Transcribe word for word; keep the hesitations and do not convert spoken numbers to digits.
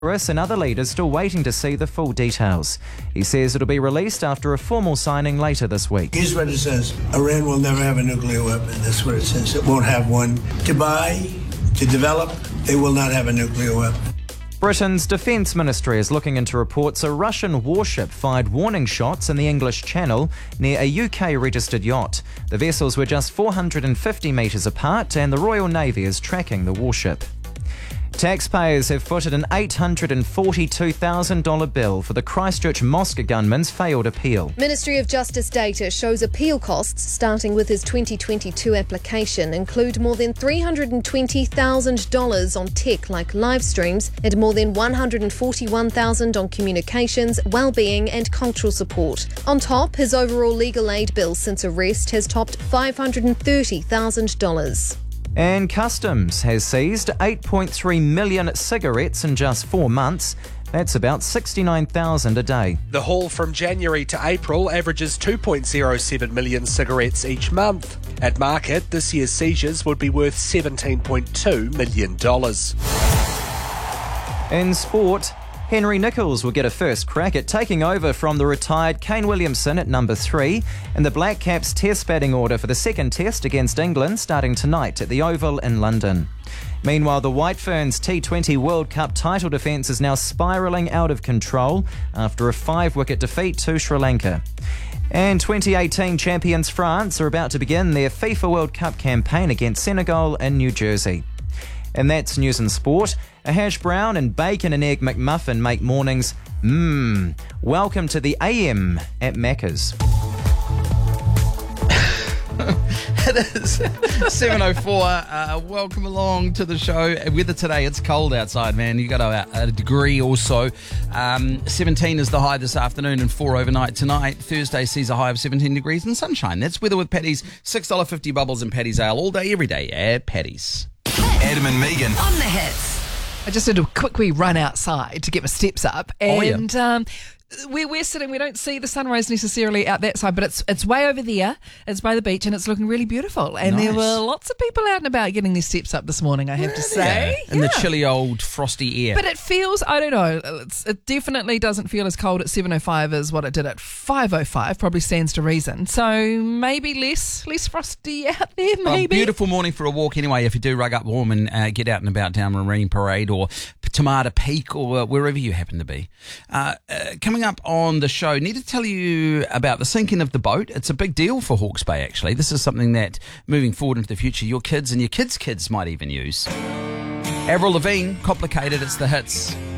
Boris and other leaders still waiting to see the full details. He says it'll be released after a formal signing later this week. Here's what it says. Iran will never have a nuclear weapon. That's what it says. It won't have one. To buy, to develop, they will not have a nuclear weapon. Britain's Defence Ministry is looking into reports a Russian warship fired warning shots in the English Channel near a U K-registered yacht. The vessels were just four hundred fifty metres apart and the Royal Navy is tracking the warship. Taxpayers have footed an eight hundred forty-two thousand dollars bill for the Christchurch mosque gunman's failed appeal. Ministry of Justice data shows appeal costs, starting with his twenty twenty-two application, include more than three hundred twenty thousand dollars on tech like live streams and more than one hundred forty-one thousand dollars on communications, well-being and cultural support. On top, his overall legal aid bill since arrest has topped five hundred thirty thousand dollars. And Customs has seized eight point three million cigarettes in just four months. That's about sixty-nine thousand a day. The haul from January to April averages two point oh seven million cigarettes each month. At market, this year's seizures would be worth seventeen point two million dollars. In sport, Henry Nicholls will get a first crack at taking over from the retired Kane Williamson at number three, and the Black Caps test batting order for the second test against England starting tonight at the Oval in London. Meanwhile, the White Ferns T twenty World Cup title defence is now spiralling out of control after a five-wicket defeat to Sri Lanka. And twenty eighteen champions France are about to begin their FIFA World Cup campaign against Senegal in New Jersey. And that's news and sport. A hash brown and bacon and egg McMuffin make mornings mmm. Welcome to the A M at Macca's. It is seven oh four. Uh, welcome along to the show. Weather today, it's cold outside, man. You got a, a degree or so. Um, seventeen is the high this afternoon and four overnight tonight. Thursday sees a high of seventeen degrees and sunshine. That's weather with Paddy's. six dollars fifty bubbles and Paddy's Ale all day, every day at Paddy's. Adam and Megan on the hits. I just did a quick wee run outside to get my steps up, and oh, yeah. um, where we're sitting, we don't see the sunrise necessarily out that side, but it's it's way over there. It's by the beach, and it's looking really beautiful. And Nice. there were lots of people out and about getting their steps up this morning, I have to say. In the Yeah. chilly old frosty air. But it feels, I don't know, it's, it definitely doesn't feel as cold at seven oh five as what it did at five oh five, probably stands to reason. So maybe less less frosty out there, A maybe. beautiful morning for a walk anyway, if you do rug up warm and uh, get out and about down Marine Parade or Tomato Peak or wherever you happen to be. Uh, uh, coming up on the show, need to tell you about the sinking of the boat. It's a big deal for Hawke's Bay, actually. This is something that, moving forward into the future, your kids and your kids' kids might even use. Avril Lavigne, Complicated, it's the hits.